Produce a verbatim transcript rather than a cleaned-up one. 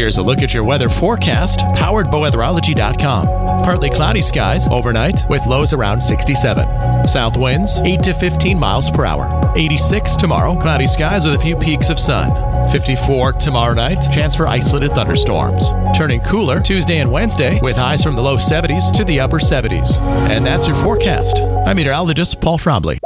Here's a look at your weather forecast, powered by weatherology dot com. Partly cloudy skies overnight with lows around sixty-seven. South winds eight to fifteen miles per hour. eighty-six tomorrow, cloudy skies with a few peaks of sun. fifty-four tomorrow night, chance for isolated thunderstorms. Turning cooler Tuesday and Wednesday with highs from the low seventies to the upper seventies. And that's your forecast. I'm meteorologist Paul Trombley.